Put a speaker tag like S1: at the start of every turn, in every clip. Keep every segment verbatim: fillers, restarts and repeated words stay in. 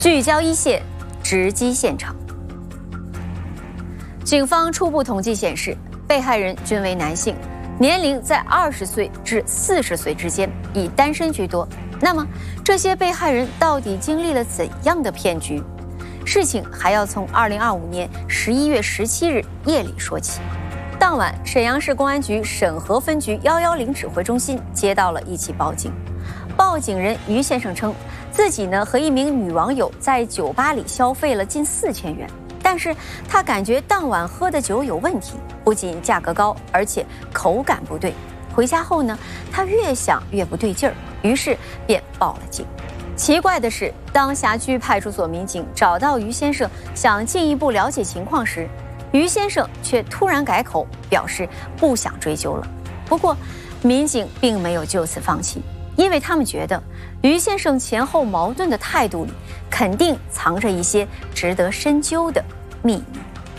S1: 聚焦一线，直击现场。警方初步统计显示，被害人均为男性，年龄在二十岁至四十岁之间，以单身居多。那么，这些被害人到底经历了怎样的骗局？事情还要从二零二五年十一月十七日夜里说起。当晚，沈阳市公安局沈河分局一一零指挥中心接到了一起报警。报警人于先生称，自己呢和一名女网友在酒吧里消费了近四千元，但是他感觉当晚喝的酒有问题，不仅价格高，而且口感不对。回家后呢，他越想越不对劲儿，于是便报了警。奇怪的是，当辖区派出所民警找到于先生，想进一步了解情况时，于先生却突然改口，表示不想追究了。不过，民警并没有就此放弃，因为他们觉得于先生前后矛盾的态度里，肯定藏着一些值得深究的秘密。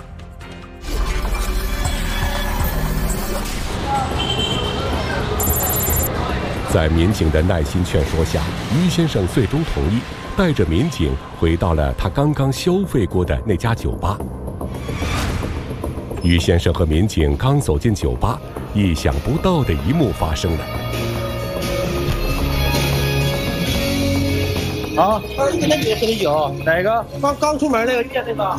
S2: 在民警的耐心劝说下，于先生最终同意带着民警回到了他刚刚消费过的那家酒吧。于先生和民警刚走进酒吧，意想不到的一幕发生了。
S3: 啊，二十年前喝的酒，哪个？刚刚出门那个夜那个。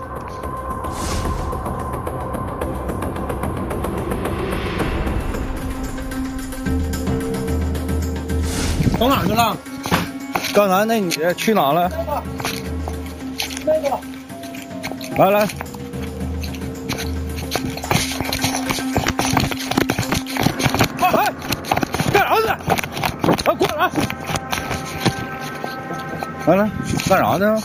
S3: 走哪去了？刚才那女的去哪了？那个，来来。哎，干啥呢？快过来！来来，干啥呢？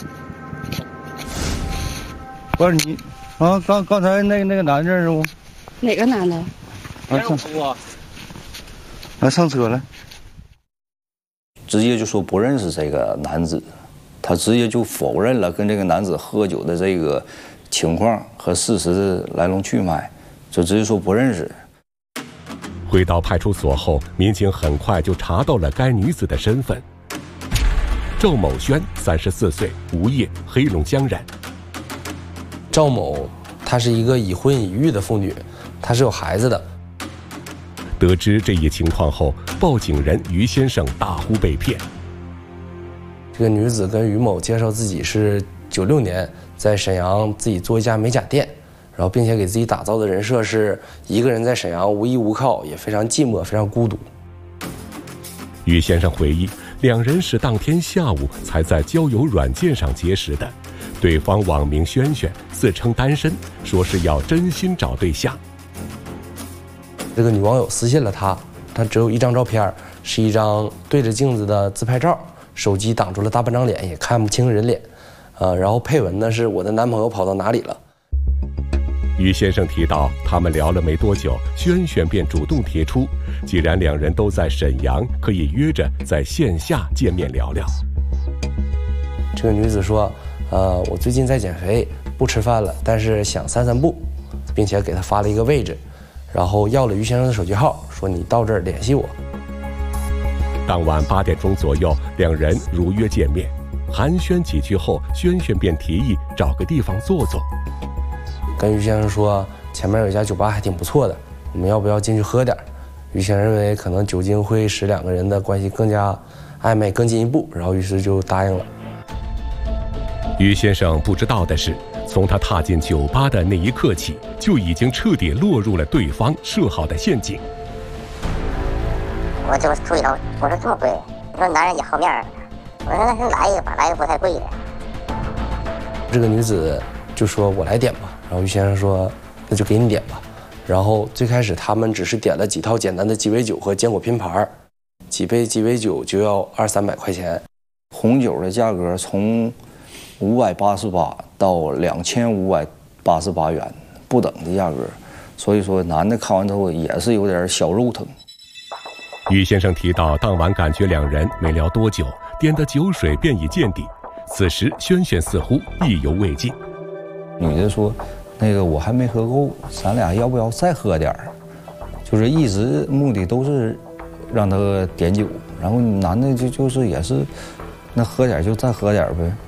S3: 不是你啊？刚刚才那那个男的认识不？
S4: 哪个男的？
S3: 来上车，来上车来。
S5: 直接就说不认识这个男子，他直接就否认了跟这个男子喝酒的这个情况和事实的来龙去脉，就直接说不认识。
S2: 回到派出所后，民警很快就查到了该女子的身份。赵某轩，三十四岁，无业，黑龙江人。
S6: 赵某，她是一个已婚已育的妇女，她是有孩子的。
S2: 得知这一情况后，报警人于先生大呼被骗。
S6: 这个女子跟于某介绍自己是九六年在沈阳自己做一家美甲店，然后并且给自己打造的人设是一个人在沈阳无依无靠，也非常寂寞，非常孤独。
S2: 于先生回忆，两人是当天下午才在交友软件上结识的，对方网名轩轩，自称单身，说是要真心找对象。
S6: 这个女网友私信了他，他只有一张照片，是一张对着镜子的自拍照，手机挡住了大半张脸，也看不清人脸。呃，然后配文呢是我的男朋友跑到哪里了。
S2: 于先生提到，他们聊了没多久，轩轩便主动提出，既然两人都在沈阳，可以约着在线下见面聊聊。
S6: 这个女子说，呃，我最近在减肥，不吃饭了，但是想散散步，并且给他发了一个位置。然后要了于先生的手机号，说你到这儿联系我。
S2: 当晚八点钟左右，两人如约见面。寒暄几句后，轩轩便提议找个地方坐坐。
S6: 跟于先生说，前面有一家酒吧还挺不错的，我们要不要进去喝点？于先生认为可能酒精会使两个人的关系更加暧昧，更进一步，然后于是就答应了。
S2: 于先生不知道的是，从他踏进酒吧的那一刻起，就已经彻底落入了对方设好的陷阱。
S7: 我就注意到，我说这么贵，你说男人也好面儿，我说那就来一个吧，来一个不太贵的。
S6: 这个女子就说我来点吧，然后于先生说那就给你点吧。然后最开始他们只是点了几套简单的鸡尾酒和坚果拼盘，几杯鸡尾酒就要二三百块钱。
S5: 红酒的价格从五百八十八到两千五百八十八元不等的价格，所以说男的看完之后也是有点小肉疼。
S2: 于先生提到，当晚感觉两人没聊多久，点的酒水便已见底。此时轩轩似乎意犹未尽。
S5: 女的说，那个我还没喝够，咱俩要不要再喝点儿？就是一直目的都是让他点酒，然后男的就就是也是那喝点就再喝点呗。